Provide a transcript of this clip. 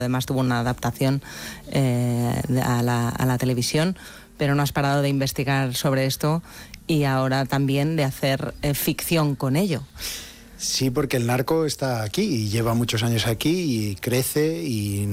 Además tuvo una adaptación a la televisión, pero no has parado de investigar sobre esto y ahora también de hacer ficción con ello. Sí, porque el narco está aquí y lleva muchos años aquí y crece y